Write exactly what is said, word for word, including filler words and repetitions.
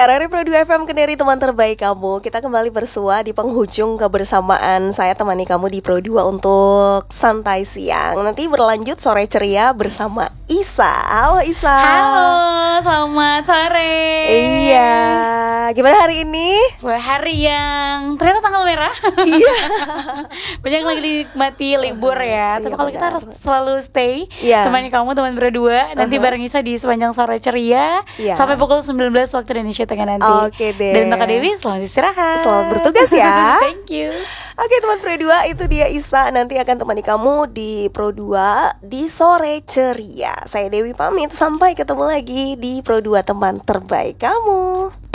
R R I Pro dua F M Kendari, teman terbaik kamu. Kita kembali bersua di penghujung kebersamaan saya temani kamu di Pro dua untuk santai siang. Nanti berlanjut sore ceria bersama Isa. Halo Isa. Halo, selamat sore. Iya. Gimana hari ini? Wah, hari yang ternyata tanggal merah. Iya. Banyak lagi dinikmati libur ya. Tapi Iya, kalau kita benar. harus selalu stay, Iya. temani kamu teman berdua. Nanti Uh-huh. bareng Isa di sepanjang sore ceria Iya. sampai pukul sembilan belas waktu Indonesia Tengah nanti. Oke deh. Dan untuk Kak Dewi, selamat istirahat. Selamat bertugas ya. Thank you. Oke teman Pro dua, itu dia Isa. Nanti akan temani kamu di Pro dua di sore ceria. Saya Dewi pamit, sampai ketemu lagi di Pro dua teman terbaik kamu.